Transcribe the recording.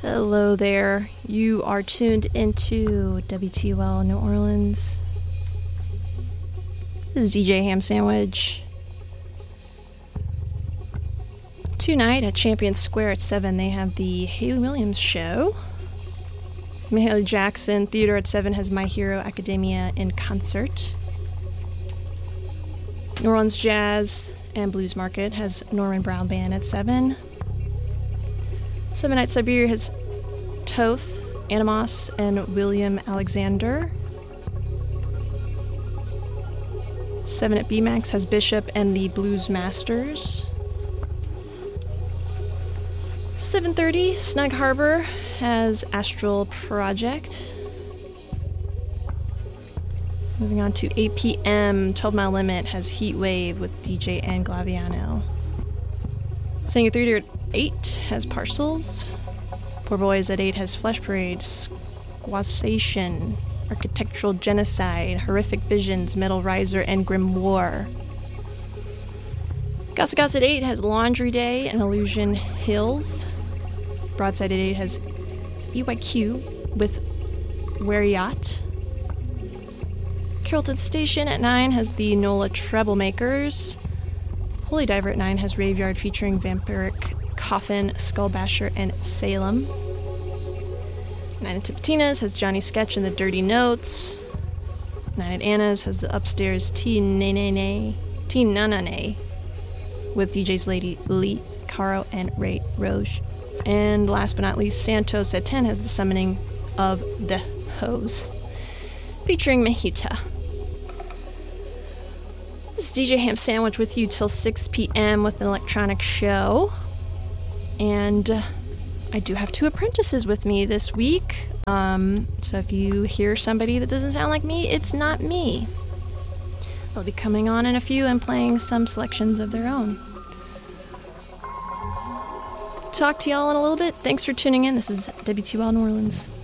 Hello there. You are tuned into WTUL New Orleans. This is DJ Ham Sandwich. Tonight at Champion Square at 7, they have the Hayley Williams show. Mahalia Jackson Theater at 7 has My Hero Academia in concert. New Orleans Jazz and Blues Market has Norman Brown Band at 7. 7 Night Siberia has Toth, Animos, and William Alexander. 7 at BMAX has Bishop and the Blues Masters. 7:30, Snug Harbor has Astral Project. Moving on to 8 p.m., 12 Mile Limit has Heat Wave with DJ and Glaviano. Sanger Theater at 8 has Parcels. Poor Boys at 8 has Flesh Parade, Squassation, Architectural Genocide, Horrific Visions, Metal Riser, and Grimoire. Gossa Gossa at 8 has Laundry Day and Illusion Hills. Broadside at 8 has BYQ with Wariat. Carrollton Station at 9 has the NOLA Treblemakers. Holy Diver at 9 has Raveyard featuring Vampiric Coffin, Skullbasher, and Salem. 9 at Tipitina's has Johnny Sketch and the Dirty Notes. 9 at Anna's has the Upstairs Tea-Na-Na-Na with DJs Lady Lee, Caro, and Ray Roge. And last but not least, Santos at 10 has the Summoning of the Hose featuring Mahita. This is DJ Ham Sandwich with you till 6 p.m. with an electronic show. And I do have 2 apprentices with me this week. So if you hear somebody that doesn't sound like me, it's not me. They'll be coming on in a few and playing some selections of their own. Talk to y'all in a little bit. Thanks for tuning in. This is WTUL New Orleans.